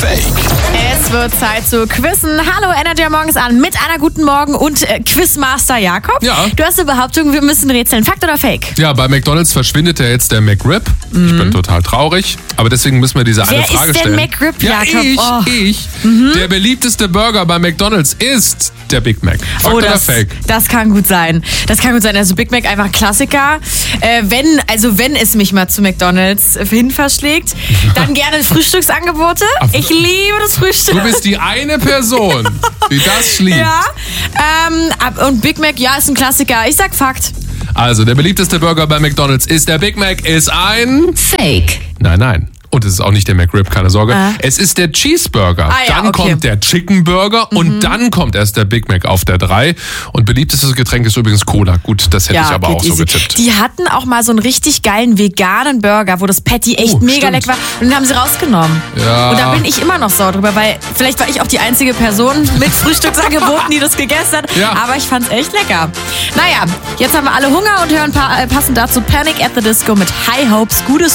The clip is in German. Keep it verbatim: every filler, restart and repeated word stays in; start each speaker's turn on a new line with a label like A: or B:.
A: Fake?
B: Es wird Zeit zu quizzen. Hallo, Energy morgens an mit einer guten Morgen und äh, Quizmaster Jakob.
C: Ja.
B: Du hast eine Behauptung, wir müssen rätseln. Fakt oder Fake?
C: Ja, bei McDonald's verschwindet ja jetzt der McRib. Mhm. Ich bin total traurig, aber deswegen müssen wir diese
B: Wer
C: eine Frage
B: ist denn
C: stellen.
B: McRib,
C: ja,
B: Jakob?
C: ich,
B: Oh.
C: ich. Mhm. Der beliebteste Burger bei McDonald's ist der Big Mac. Fakt
B: oh,
C: oder
B: das,
C: Fake?
B: das kann gut sein. Das kann gut sein. Also Big Mac einfach ein Klassiker. Äh, wenn, also wenn es mich mal zu McDonald's hin verschlägt, dann gerne Frühstücksangebote. Ich liebe das Frühstück.
C: Du bist die eine Person, die das liebt.
B: Ja, ähm, ab- und Big Mac, ja, ist ein Klassiker. Ich sag Fakt.
C: Also, der beliebteste Burger bei McDonald's ist der Big Mac, ist ein...
B: Fake.
C: Nein, nein. Und es ist auch nicht der McRib, keine Sorge.
B: Ah.
C: Es ist der Cheeseburger.
B: Ah, ja,
C: dann
B: okay.
C: kommt der Chicken Burger mhm. und dann kommt erst der Big Mac auf der drei. Und beliebtestes Getränk ist übrigens Cola. Gut, das hätte
B: Ja,
C: ich aber
B: geht
C: auch so
B: easy.
C: getippt.
B: Die hatten auch mal so einen richtig geilen veganen Burger, wo das Patty echt
C: Oh,
B: mega
C: stimmt.
B: lecker war. Und den haben sie rausgenommen.
C: Ja.
B: Und da bin ich immer noch sauer drüber, weil vielleicht war ich auch die einzige Person mit Frühstücksangeboten, die das gegessen hat.
C: Ja.
B: Aber ich fand's echt lecker. Naja, jetzt haben wir alle Hunger und hören pa- äh, passend dazu Panic at the Disco mit High Hopes. Gutes